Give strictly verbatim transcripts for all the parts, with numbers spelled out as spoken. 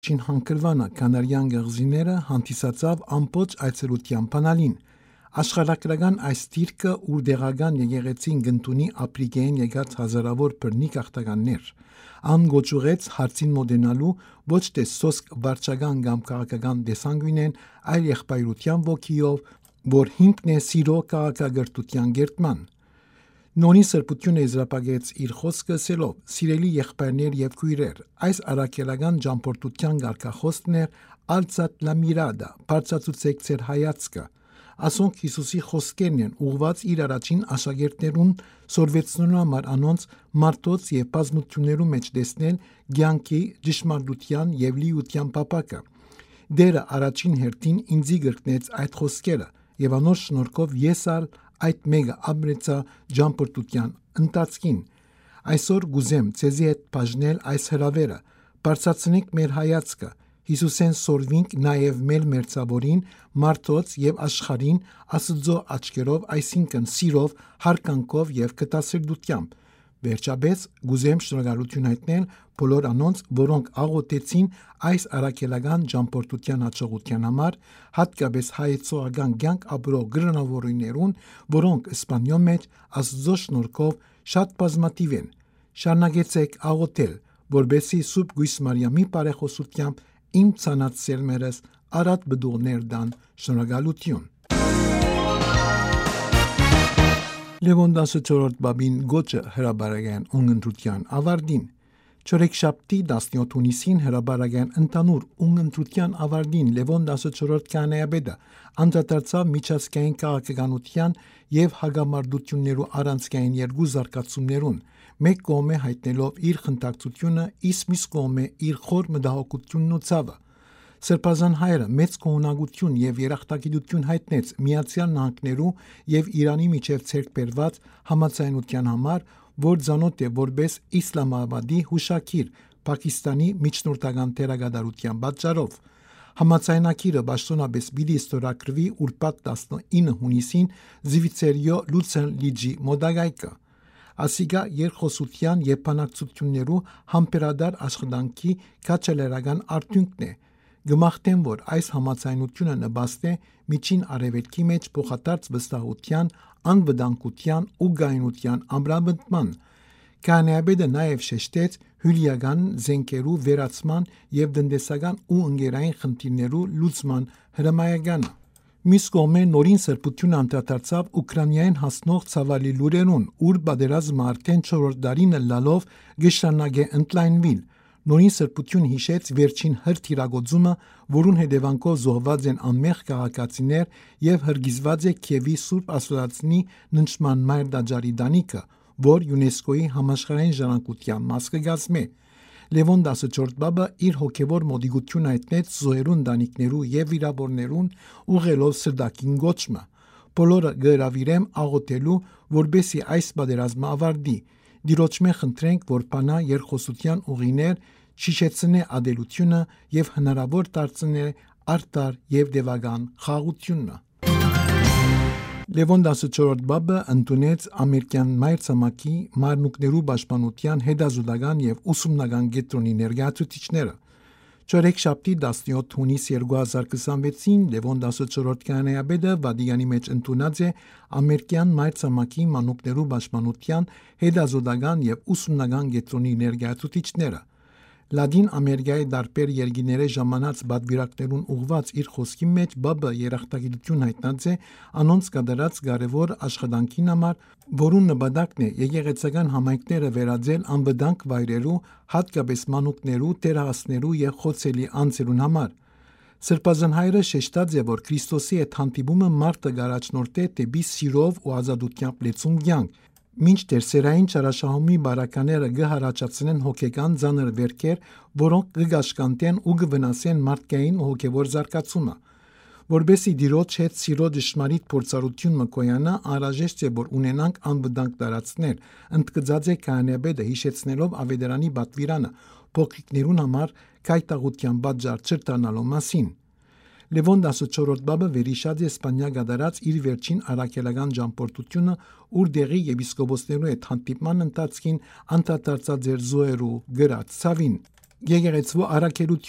Շին հանգրվանը կանարյան գղզիները հանդիսացավ ամբողջ այցելության բանալին։ Աշխարհագրական այս դիրքը ուր դեղական եկեղեցին գտնունի ապրիգեն եկած հազարավոր բռնի գաղթականներ ան գոչուղեց հարցին մոդենալու ոչ թե սոսկ վարչական կամ քաղաքական դեսանգույնեն, այլ եղբայրության ոգիով, որ հիմքն է սիրո քաղաքագրթության գերտման։ Նոնի սրբությունը եզրապագեց իր խոսքը ասելով. «Սիրելի եղբայրներ եւ քույրեր, այս արաքելական ճամփորդության ղարքախոսն էր Ալցատ լա Միրադա, բարձրացուցեք ձեր հայացքը»։ Ասոնք Հիսուսի խոսքերն են ուղված իր առաջին աշակերտներուն սորվեցնելու համար անոնց մարդոց եւ բազմություններու մեջ տեսնել ցանկի ճշմարտության եւ լիության պապակը։ Դերը առաջին հերթին ինձի գրկնեց այդ խոսքերը եւ անոր շնորհքով ես ալ այդ մեկը ամրեցա ճամփորդության ընթացքին։ Այսօր գուզեմ ցեզի հետ բաժնել այս հրավերը, բարձրացնենք մեր հայացքը, Հիսուսեն սորվինք նաև մեր մերձավորին, մարդոց եւ աշխարհին Աստծո աչքերով, այսինքն սիրով, հարկանքով եւ կտասրդությամբ։ Վերջաբես գուզեմ շնորհալություն հայտնել բոլոր անոնց, որոնք աղոթեցին այս արաքելական ճամփորդության հաջողության համար, հատկապես հայեցողական կյանք ապրող գրնավորիներուն, որոնք Իսպանիոյ մեջ Աստծո շնորհքով շատ բազմաթիվ են։ Շարունակեցեք աղոթել, որբեսի Սուրբ Գույս Մարիամի բարեխոսությամբ իմ ցանած սերմերս արատ բդուղներ դան շնորհալություն։ Լևոն տասնչորրորդ բաբին գոչը հրաբարական ունգընտրության ավարտին։ Չորեքշաբթի տասնյոթ հունիսին հրաբարական ընդանուր ունգընտրության ավարտին Լևոն տասնչորրորդ քահանայապետը անդրադարձավ միջազգային քաղաքականության եւ հագամարտություններու առանցքային երկու զարգացումներուն, մեկ կողմէ հայտնելով իր խնդակցությունը, իսկ մյուս կողմէ իր խոր մտահոգությունն ու ցավը։ Սրբազան հայրը մեծ կողմնակություն եւ երախտագիտություն հայտնեց Միացյալ Նահանգներու եւ Իրանի միջև ցերկբերված համաձայնության համար, որ ցանոթ է որպես Իսլամաբադի հուշագիր Պակիստանի միջնորդական թերագադարության պատճառով։ Համաձայնագիրը պաշտոնապես պիտի ստորագրվի ուրբաթ տասնինը հունիսին Զիվիցերիո Լուցեն լիճի մոտակայքը։ Ասիգա երկխոսության եւ բանակցություններու համբերադար աշխատանքի քաջալերական արդյունքն է։ Գմախտեն, որ այս համաձայնությունը նպաստ է միջին արևելքի մեջ փոխադարձ վստահության, անվտանգության ու գայունության ամրապնդման։ Քահանայապետը նաև շեշտեց հյուրիական զենքերու վերացման եւ տնտեսական ու ընկերային խնդիրներու լուծման հրամայականը։ Մյուս կողմէ նորին սրբությունը անդրադարձավ Ուկրաինային հասնող ցավալի լուրերուն, ուր պատերազմը արդեն չորրորդ տարին լալով գշանագե ընդլայնվիլ։ Նորին սրբություն հիշեց վերջին հրթիռագործումը, որուն հետևանքով զոհված են անմեղ քաղաքացիներ եւ հրգիզված է Քիևի Սուրբ Աստվածածնի ննջման մայր տաճարի տանիքը, որ ՅՈՒՆԵՍԿՕ-ի համաշխարհային ժառանգության մաս կգազմե։ Լևոն տասնչորրորդ բաբը իր հոգևոր մոդիգություն հայտնեց զոհերու ընտանիքներու եւ վիրավորներուն ուղղելով սրտակին գոչմը։ Բոլորը գհրավիրեմ աղոթելու, որբեսի այս պատերազմը ավարտի։ Դիրոճմե խնդրենք, որ բանա երկխոսության ուղիներ շիշեցնե ադելությունը եւ հնարավոր դարձնե արտար եւ դեվական խաղաղությունը։ Լևոն տասնչորրորդ բաբը ընդունեց ամերիկյան մայրցամաքի մարնուկներու պաշտպանության հետազոտական եւ ուսումնական կենտրոնի ներկայացուցիչները։ Չորեքշաբթի տասնյոթ հունիս երկու հազար քսանվեցին Լևոն տասնչորրորդ քահանայապետը Վատիկանի մեջ ընդունած է ամերիկյան մայրցամաքի մանուկներու պաշտպանության հետազոտական եւ ուսումնական կենտրոնի ներկայացուցիչները։ Լատին Ամերիկայի դարբեր երկիների ժամանած բادرակներուն ուղված իր խոսքի մեջ բաբը երախտագիտություն հայտնած է անոնց կատարած կարևոր աշխատանքին համար, որուն նպատակն է եկեղեցական համայնքները վերածել անվտանգ վայրերու, հատկապես մանուկներու, տերահասներու եւ խոցելի անձերուն համար։ Սրբազան հայրը շեշտած է, որ Քրիստոսի հետ հանդիպումը մարդը գարաչնորդ է դեպի սիրով ու ազատությամբ լեցուն կյանք, մինչդեռ սերային ճարաշահումի բարակաները կհարաճացնեն հոգեկան ծանր վերքեր, որոնք կգաշկանտեն ու կվնասեն մարդկային ու հոգևոր զարգացումը։ Որբեսի դիրոջ հետ սիրո դժմարիտ փորձառություն մկոյանա, անհրաժեշտ է, որ ունենանք անվտանգ տարածքներ, ընդգծած է քահանայապետը հիշեցնելով Ավետարանի պատվիրանը փոքրիկներուն համար կայտաղության պատճառ չդառնալու մասին։ Լևոն տասնչորրորդ բաբը վերհիշած է Իսպանիա գդարած իր վերջին առաքելական ճամփորդությունը, ուր դեղի եպիսկոպոսներու հետ հանդիպման ընթացքին անդրադարձած էր զոհերու գրած ցավին։ Եկեղեցու առաքելությունը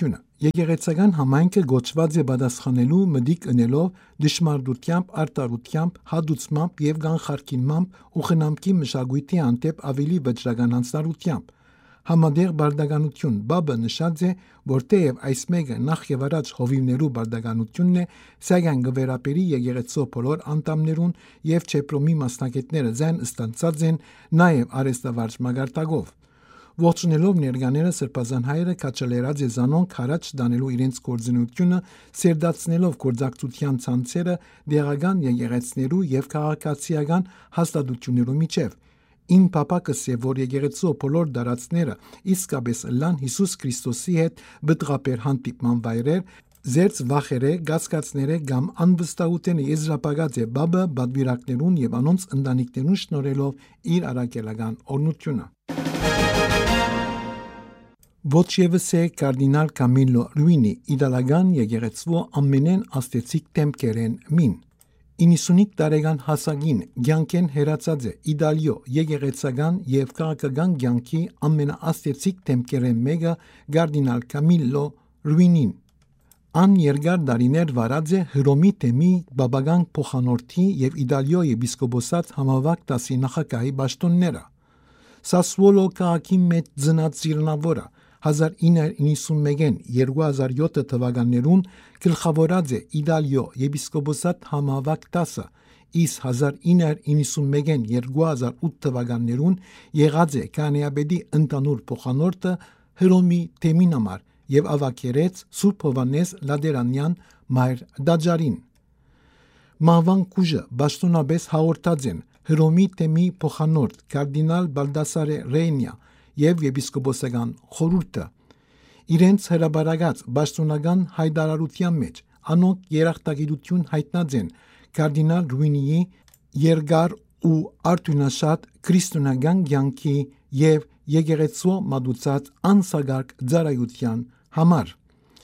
Եկեղեցական համայնքը գոչված է պատասխանելու մտիկ ընելով դժմարտությամբ, արտարությամբ, հադուցմամբ եւ կանխարգելմամբ ու խնամքի մշակույթի հանդեպ ավելի վճռական անձնարությամբ։ Համադեղ բարդականություն բաբը նշած է, որ թեև այս մեկը նախ եւ առաջ հովիվներու բարդականությունն է, սակայն գվերապերի եկեղեցու բոլոր անդամներուն եւ չեպրոմի մասնակիցները ձեն ստանցած են նաեւ արեստավարժ մագարտակով։ Ողջունելով ներկաները սրբազան հայրը քաչալերած է զանոնք հարաճ դանելու իրենց գործունեությունը, սերդացնելով գործակցության ցանցերը դեղական եկեղեցներու եւ քաղաքացիական հաստատություններու միջև։ Ին պապակս է, որ եկեղեցու բոլոր դարածները իսկապես լան Հիսուս Քրիստոսի հետ բդղապեր հանդիպման վայրեր, զերծ վախերը, գացկացները կամ անվստահությունը եզրապակած է բաբը բադվիրակներուն եւ անոնց ընտանիքներուն շնորհելով իր արաքելական օրնությունը։ Ոչ ևս է կարդինալ Կամիլո Ռուինի իդալական եկեղեցու ամենեն աստեցիկ դեմքերեն մին։ իննսունհինգ տարեկան հասակին կյանքեն հերացած է Իտալիո եկեղեցական եւ քաղաքական կյանքի ամենաաստեցիկ դեմքերեն մեկը կարդինալ Կամիլո Ռուինին։ Ան երկար դարիներ վարած է Հռոմի թեմի բաբական փոխանորդի եւ Իտալիո եպիսկոպոսած համավարակ դասի նախագահի պաշտոնները։ Սասուոլո քաղաքի մեջ ծնած զիրնավորը հազար ինը հարյուր իննսունմեկին երկու հազար յոթ թվականներուն գլխավորած է Իտալիո եպիսկոպոսատ համավարակ դասը, իսկ հազար ինը հարյուր իննսունմեկին երկու հազար ութ թվականներուն եղած է կանեաբեդի ընդանուր փոխանորդը Հռոմի թեմին համար եւ ավակերեց Սուրբ Հովանես Լադերանյան մայր դաջարին։ Մահվան կուժը բաշտոնապես հաղորդած են Հռոմի թեմի փոխանորդ կարդինալ Բալդասարե Ռեյնիա եւ եպիսկոպոսական խորհուրդը իրենց հրաբարագած բաշտոնական հայտարարության մեջ անոնք երախտագիտություն հայտնած են կարդինալ Ռուինիի երկար ու արդյունաշատ քրիստոնեական կյանքի եւ եկեղեցու մատուցած անսագարկ ծառայության համար։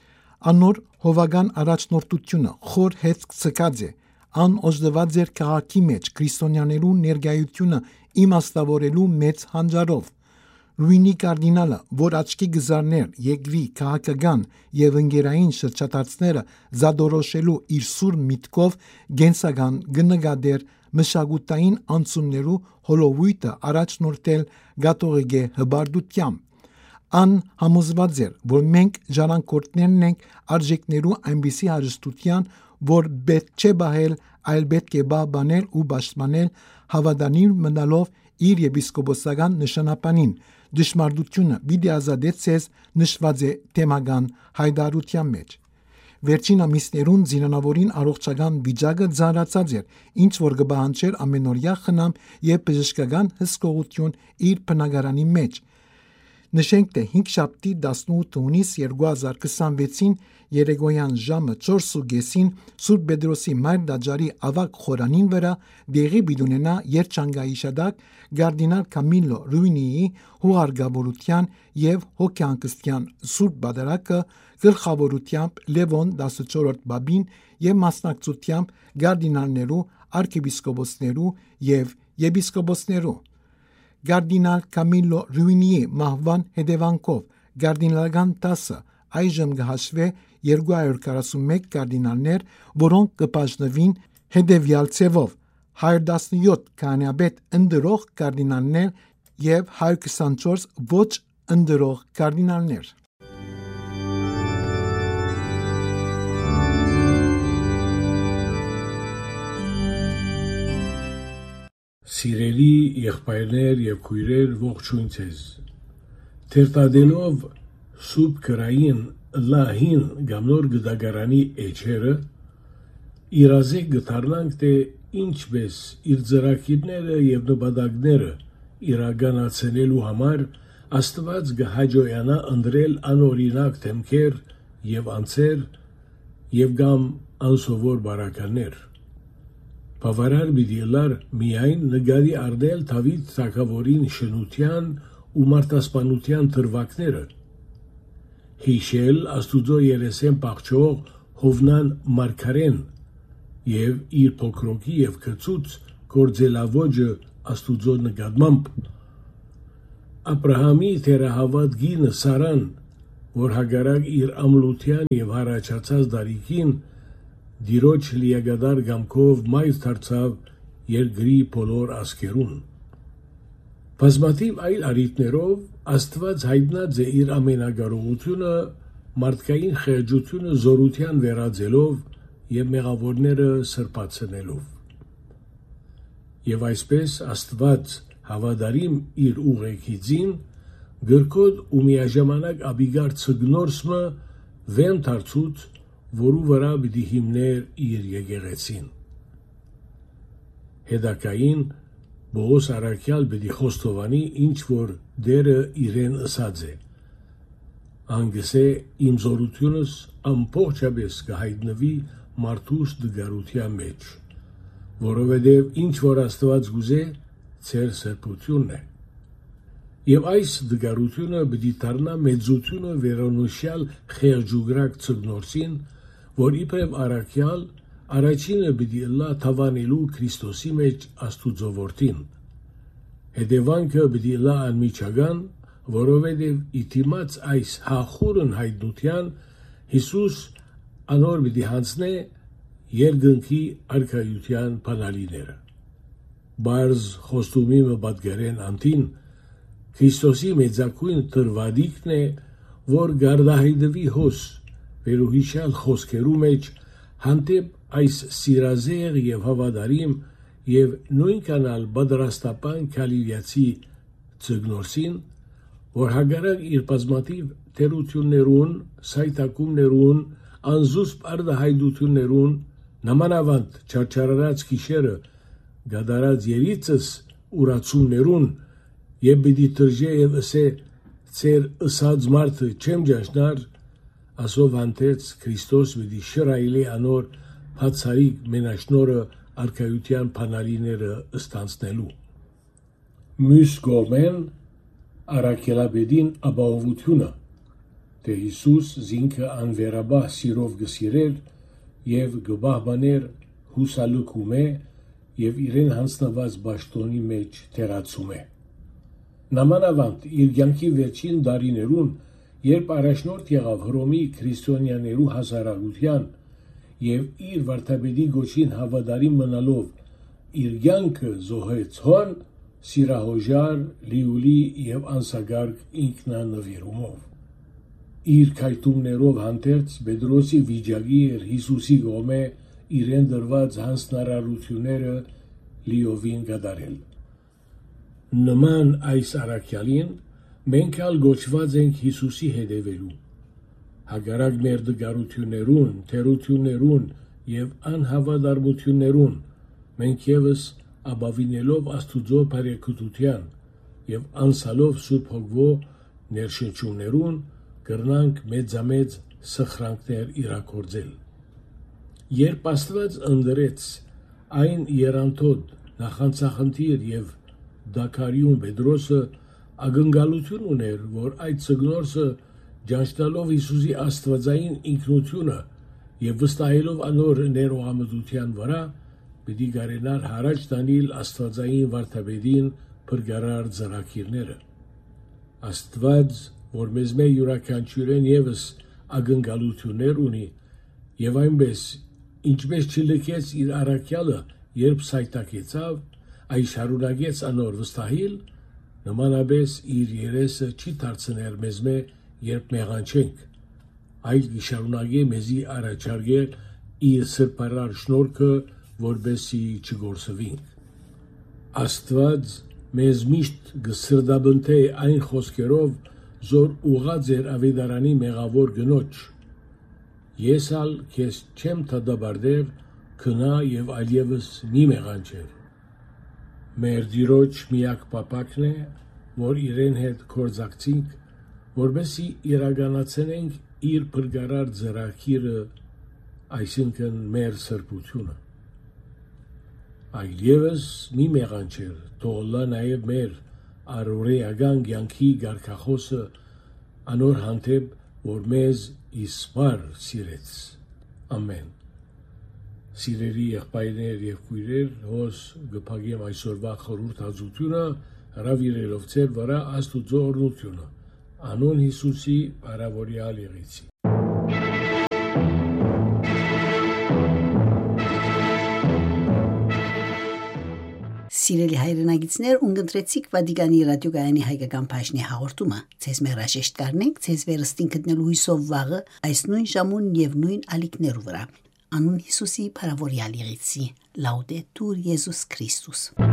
Անոր հովական առաջնորդությունը խոր հետ ցկած է ան օժդված էր քաղաքի մեջ քրիստոնյաներու ներկայությունը իմաստավորելու մեծ հանճարով։ Ռուինի կարդինալը, որ աչքի գզարներ եկվի քաղաքական եւ ընկերային շրջադարձները զադորոշելու իր սուր միտքով գենսական գնգադեր մշակութային անցումներու հոլովույթը առաջնորդել գաթողիկե հբարդությամբ։ Ան համոզված էր, որ մենք ժառանգորդներն ենք արժեքներու այնպիսի հարստության, որ պետք չէ բահել, այլ պետք է բահբանել ու պաշտպանել հավատանիվ մնալով իր եպիսկոպոսական նշանապանին։ Դժմարտությունը պիտի ազատեցես նշված է թեմական հայտարարության մեջ։ Վերջին ամիսներուն զինանավորին առողջական վիճակը ծանրացած էր, ինչ որ կպահանջեր ամենօրյա խնամ եւ բժշկական հսկողություն իր բնակարանի մեջ։ Նշենք, թե հինգշաբթի տասնութ հունիս երկու հազար քսանվեցին երեկոյան ժամը չորս ու կեսին Սուրբ Պետրոսի մայր դաջարի ավակ խորանին վրա դեղի պիտի ունենա երջանկայիշադակ կարդինալ Կամիլո Ռուինիի հուղարկավորության եւ հոգեանկստյան Սուրբ Պատարագը գլխավորությամբ Լևոն տասնչորրորդ Պապին եւ մասնակցությամբ կարդինալներու, arczepiskopոսներու եւ եպիսկոպոսներու։ Կարդինալ Կամիլո Ռուինիի մահվան հետևանքով կարդինալական դասը այժմ կհաշվի երկու հարյուր քառասունմեկ կարդինալներ, որոնք կբաժնվին հետևյալ ցևով՝ հարյուր տասնյոթ քահանայապետ ընդրող կարդինալներ եւ հարյուր քսանչորս ոչ ընդրող կարդինալներ։ Սիրելի եղբայրներ եւ քույրեր, ողջույն ձեզ։ Թերթադելով սուրբ գրային լահին գամնոր գդագարանի էջերը իրազեկ գտարնանք, թե ինչպես իր ծրագիրները եւ նպատակները իրականացնելու համար Աստված կհաջողանա ընտրել անօրինակ թեմքեր եւ անձեր եւ կամ անսովոր բարականներ։ Բավարար բիդիլար միայն նկատի առնել Դավիթ թագավորին շնության ու մարտասպանության թրվակները, հիշել Աստուծո երեսեն պաղճող Հովնան մարգարեն եւ իր փոքրոքի եւ քծուց գործելավոճը Աստուծո նկատմամբ, Աբրահամի թերահավատ գինը Սարան որ հագարակ իր ամլության եւ հարաճած դարիքին դիրոջ լիագադար գամքով մայր դարձավ երկրի բոլոր ազգերուն։ Բազմաթիվ այլ առիթներով Աստված հայտնած է իր ամենագարողությունը մարդկային խեղճությունը զորության վերածելով եւ մեղավորները սրբացնելով։ Եվ այսպես Աստված հավատարիմ իր ուղեկիցին գրքոտ ու միաժամանակ աբիգար ցգնորսմը վեմ դարձուց, որու վրա պիտի հիմներ իր եկեղեցին։ Հետակային Բողոս առաքյալ պիտի խոստովանի ինչ որ դերը իրեն ըսած է։ Անգսե իմ զորությունս ամբողջապես կհայտնվի մարդուս դգարության մեջ, որովհետև ինչ որ Աստված գուզե, ծեր սրբությունն է։ Եվ այս դգարությունը պիտի դառնա մեծությունը վերոնշյալ խեղճուգրակ ցգնորսին, որ իբրև առաքյալ առաջինը պիտի լա թավանելու Քրիստոսի մեջ Աստուծո որդին։ Հետևանքը պիտի լա անմիջական, որովհետև իտիմաց այս հախուրն հայտնության Հիսուս անոր պիտի հանձնե երկնքի արքայության բանալիները։ Բարզ խոստումի մը պատգարեն անտին Քրիստոսի մեծակույն տրվադիկն է, որ գարդահայտվի հոս վերուհիշալ խոսքերու մեջ հանդեպ այս սիրազեղ եւ հավատարիմ եւ նույնքանալ բادرաստապան քալիվիացի ցգնորսին, որ հագարակ իր բազմաթիվ թերություններուն, սայտակումներուն, անզուսպ արդահայտություններուն, նմանավանդ չարչարած գիշերը, գադարած երիցս ուրացումներուն եւ պիտի տրժե եւ ասե ծեր ըսած մարդը չեմ ճաշնար, ասով հանդերձ Քրիստոս պիտի շրայլի անոր բացարիք մենաշնորը արքայության բանալիները ստանցնելու։ Մյուս կողմեն առաքելապետին ապահովությունը, թե Հիսուս զինքը անվերաբահ սիրով գսիրեր եւ գբահբաներ հուսալուկում է եւ իրեն հանձնված պաշտոնի մեջ թերացում է։ Նամանավանդ իր կյանքի վերջին դարիներուն, երբ առաջնորդ եղավ Հռոմի քրիստոնյաներու հասարակության եւ իր վարդապետի գոչին հավատարիմ մնալով իր կյանքը զոհեց հոն սիրահոժար, լիուլի եւ անսագարկ ինքնանվիրումով։ Իր քայթումներով հանդերձ Պետրոսի վիճակի էր Հիսուսի կողմէ իրեն դրված հանձնարարությունները լիովին կատարել։ Նման այս առաքյալին մենք ալ գոչված ենք Հիսուսի հետևելու։ Հագարակ մեր դգարություններուն, թերություններուն եւ անհավատարմություններուն մենք եւս ապավինելով Աստուծո բարեկտության եւ անսալով Սուրբ Հոգվո ներշնչումներուն կրնանք մեծամեծ սխրանքներ իրակորձել։ Երբ Աստված ընդրեց այն երանտոտ նախանցախնդիր եւ դակարիում Պետրոսը ակնկալություն ուներ, որ այդ ցգնորսը ճանչնալով Հիսուսի աստվածային ինքնությունը եւ վստահելով անոր ներողամտության վրա պիտի գարենար հարաճ տանիլ աստվածային վարդապետին փրկարար ծրագիրները։ Աստված, որ մեզ մե յուրաքանչյուրեն եւս ակնկալություններ ունի եւ այնպես ինչպես չլքեց իր առաքյալը, երբ սայտակեցավ, այս շարունակեց անոր վստահիլ, նմանապես իր երեսը չի դարձներ մեզ մե երբ մեղանչենք, այլ գիշարունակե մեզի առաջարկել իր սրբարար շնորհքը, որբեսի չգործվենք։ Աստված մեզ միշտ գսրդաբնթե այն խոսքերով, զոր ուղած էր ավետարանի մեղավոր գնոջ։ Ես ալ քեզ չեմ թադաբարդեր, քնա եւ այլևս մի մեղանչեր։ Մեր Տիրոջ միակ պապակն է, որ իրեն հետ կորձակցենք, որբեսի իրականացնենք իր փրկարար ծրագիրը, այսինքն մեր սրբությունը։ Այլևս մի մեղանչեր, թող լա նաև մեր առօրեական կյանքի գարքախոսը անոր հանդեպ, որ մեզ իսպար սիրեց։ Ամեն։ Սիրելի եղբայրներ եւ քույրեր, հոս գփագեմ այսօրվա խորհուրդ հազությունը հրավիրելով ձեր վրա Աստուծո օրհնությունը։ Անուն Հիսուսի բարավորյալ եղեցի։ Սիրելի հայրենագիտներ, ունգընտրեցիք Վատիկանի ռադիոգայանի հայկական բաժնի հաղորդումը։ Ձեզ մեր հաշեշտ կարնենք, ձեզ վերստին գտնելու հույսով վաղը այս նույն ժամուն եւ նույն ալիքներու վրա։ Անուն Հիսուսի բարավորյալ եղեցի։ Լաուդետուր Եզուս Քրիստոս։